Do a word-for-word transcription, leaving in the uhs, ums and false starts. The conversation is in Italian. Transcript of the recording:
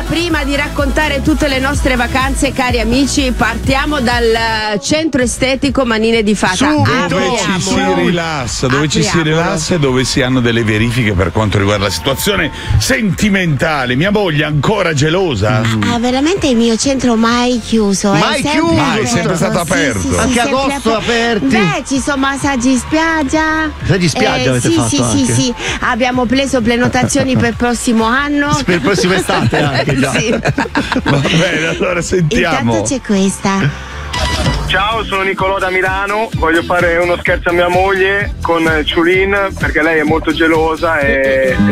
prima di raccontare tutte le nostre vacanze, cari amici, partiamo dal centro estetico Manine di Fata. Dove ci si rilassa, dove ci si rilassa e dove si hanno delle verifiche per quanto riguarda la situazione sentimentale. Mia moglie è ancora gelosa? Ah, veramente il mio centro mai chiuso. Mai è chiuso? Mai, è sempre stato sì, aperto. Sì, sì, anche sì, agosto aperti. Beh, ci sono massaggi in spiaggia. Massaggi in spiaggia eh, avete sì, fatto sì, anche? sì, sì. Abbiamo preso prenotazioni per il prossimo anno. Per il prossimo estate anche già. Sì. Va bene, allora sentiamo. Intanto c'è questa. Ciao, sono Nicolò da Milano, voglio fare uno scherzo a mia moglie con Ciulin perché lei è molto gelosa e